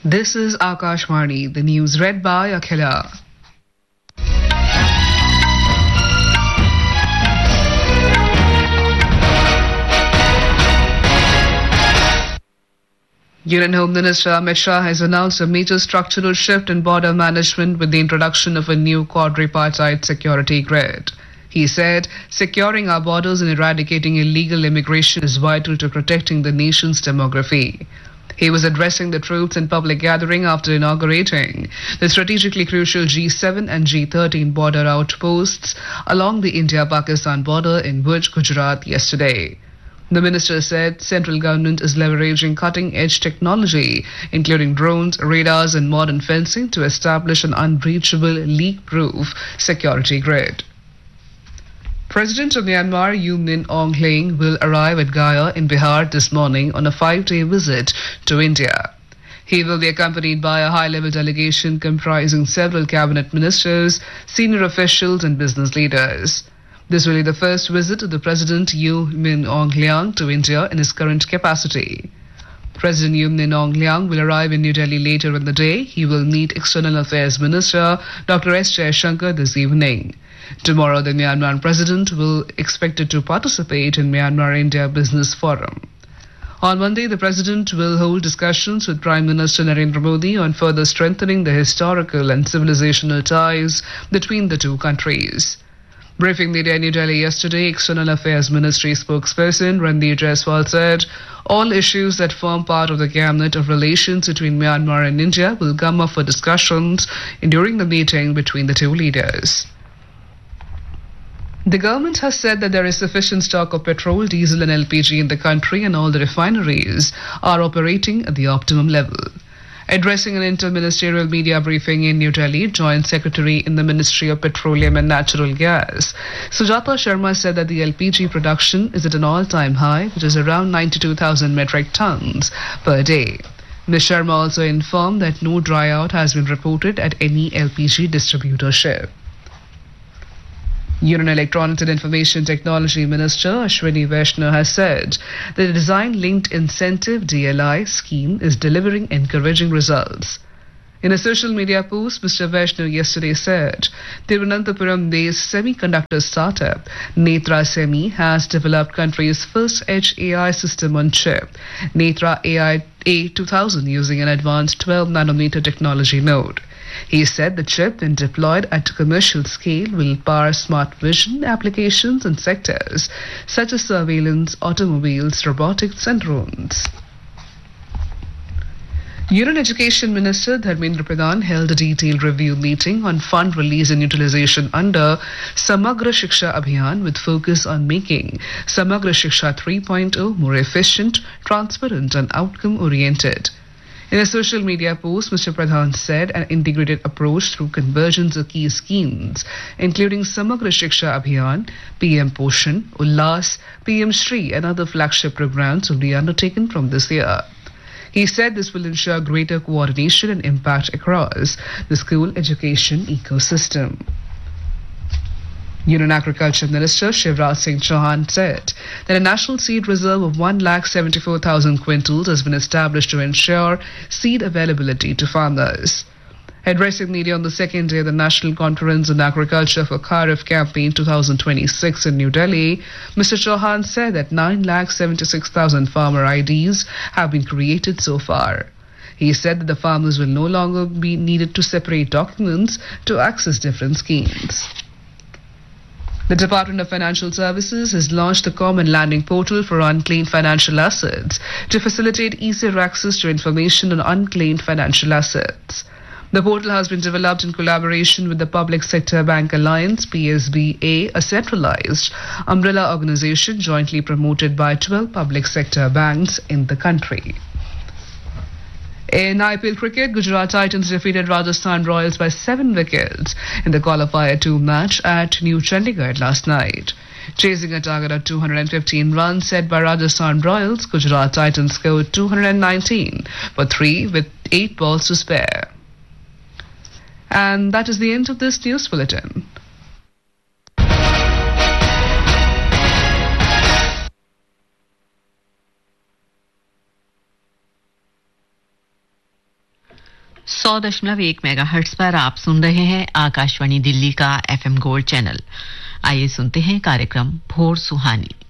This is Akashvani, the news read by Akhila. Union Home Minister Amit Shah has announced a major structural shift in border management with the introduction of a new quadripartite security grid. He said, securing our borders and eradicating illegal immigration is vital to protecting the nation's demography. He was addressing the troops in public gathering after inaugurating the strategically crucial G7 and G13 border outposts along the India-Pakistan border in Bhuj, Gujarat yesterday. The minister said central government is leveraging cutting-edge technology, including drones, radars and modern fencing to establish an unbreachable, leak-proof security grid. President of Myanmar, U Min Aung Hlaing, will arrive at Gaya in Bihar this morning on a 5-day visit to India. He will be accompanied by a high-level delegation comprising several cabinet ministers, senior officials and business leaders. This will be the first visit of the President U Min Aung Hlaing to India in his current capacity. President U Min Aung Hlaing will arrive in New Delhi later in the day. He will meet External Affairs Minister Dr. S. Jaishankar this evening. Tomorrow, the Myanmar President will expected to participate in Myanmar-India Business Forum. On Monday, the President will hold discussions with Prime Minister Narendra Modi on further strengthening the historical and civilizational ties between the two countries. Briefing the New Delhi yesterday, External Affairs Ministry spokesperson Ranveer Jaiswal said all issues that form part of the gamut of relations between Myanmar and India will come up for discussions during the meeting between the two leaders. The government has said that there is sufficient stock of petrol, diesel and LPG in the country and all the refineries are operating at the optimum level. Addressing an inter-ministerial media briefing in New Delhi, Joint Secretary in the Ministry of Petroleum and Natural Gas, Sujata Sharma said that the LPG production is at an all-time high, which is around 92,000 metric tons per day. Ms. Sharma also informed that no dry-out has been reported at any LPG distributorship. Union Electronics and Information Technology Minister Ashwini Vaishnaw has said that the Design-Linked Incentive DLI scheme is delivering encouraging results. In a social media post, Mr. Vaishnaw yesterday said Thiruvananthapuram-based semiconductor startup Netra Semi has developed country's first edge AI system on chip, Netra AI A2000, using an advanced 12-nanometer technology node. He said the chip, when deployed at commercial scale, will power smart vision applications in sectors such as surveillance, automobiles, robotics and drones. Union Education Minister Dharmendra Pradhan held a detailed review meeting on fund release and utilization under Samagra Shiksha Abhiyan with focus on making Samagra Shiksha 3.0 more efficient, transparent and outcome-oriented. In a social media post, Mr. Pradhan said an integrated approach through convergence of key schemes, including Samagra Shiksha Abhiyan, PM Poshan, Ullas, PM Shri and other flagship programs will be undertaken from this year. He said this will ensure greater coordination and impact across the school education ecosystem. Union Agriculture Minister Shivraj Singh Chauhan said that a national seed reserve of 174,000 quintals has been established to ensure seed availability to farmers. Addressing media on the second day of the National Conference on Agriculture for Kharif Campaign 2026 in New Delhi, Mr. Chauhan said that 976,000 farmer IDs have been created so far. He said that the farmers will no longer be needed to separate documents to access different schemes. The Department of Financial Services has launched the Common Landing Portal for Unclaimed Financial Assets to facilitate easier access to information on unclaimed financial assets. The portal has been developed in collaboration with the Public Sector Bank Alliance, PSBA, a centralized umbrella organization jointly promoted by 12 public sector banks in the country. In IPL cricket, Gujarat Titans defeated Rajasthan Royals by 7 wickets in the qualifier 2 match at New Chandigarh last night. Chasing a target of 215 runs set by Rajasthan Royals, Gujarat Titans scored 219 for 3 with 8 balls to spare. And that is the end of this news bulletin. 100.1 megahertz पर आप सुन रहे हैं आकाशवाणी दिल्ली का FM gold channel. आइए सुनते हैं कार्यक्रम भोर सुहानी।